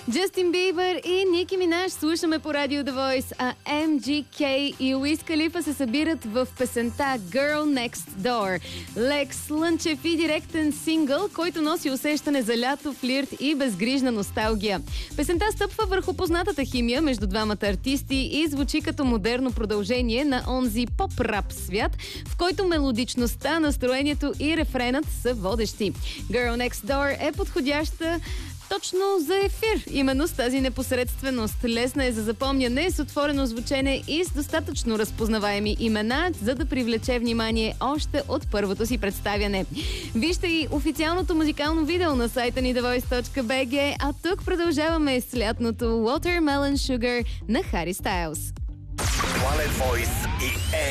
Джастин Бибър и Ники Минаж слушаме по радио The Voice, а MGK и Уиз Калифа се събират в песента Girl Next Door. Лекс слънчев и директен сингъл, който носи усещане за лято, флирт и безгрижна носталгия. Песента стъпва върху познатата химия между двамата артисти и звучи като модерно продължение на онзи поп-рап свят, в който мелодичността, настроението и рефренът са водещи. Girl Next Door е подходяща точно за ефир, именно с тази непосредственост. Лесна е за запомняне, с отворено звучене и с достатъчно разпознаваеми имена, за да привлече внимание още от първото си представяне. Вижте и официалното музикално видео на сайта ни thevoice.bg, а тук продължаваме с лятното Watermelon Sugar на Хари Стайлс. Planet Voice и